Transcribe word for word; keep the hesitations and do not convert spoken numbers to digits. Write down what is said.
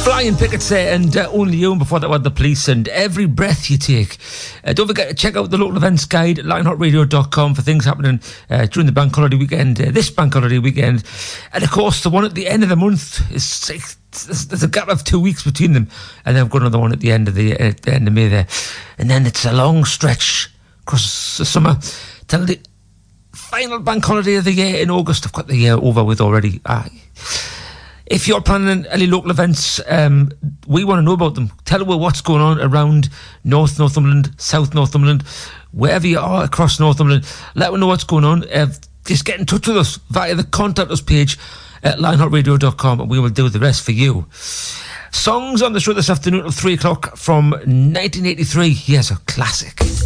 Flying Pickets there, and uh, Only You, and before that were The Police and Every Breath You Take. Uh, don't forget to check out the local events guide at lionheart radio dot com for things happening uh, during the bank holiday weekend, uh, this bank holiday weekend. And of course, the one at the end of the month is there's a gap of two weeks between them, and then I've got another one at the end of the, uh, the end of May there, and then it's a long stretch across the summer till the final bank holiday of the year in August. I've got the year over with already. Ah. If you're planning any local events, um, we want to know about them. Tell us what's going on around North Northumberland, South Northumberland, wherever you are across Northumberland. Let us know what's going on. Uh, just get in touch with us via the Contact Us page at lionheart radio dot com, and we will do the rest for you. Songs on the show this afternoon at three o'clock from nineteen eighty-three. Yes, a classic.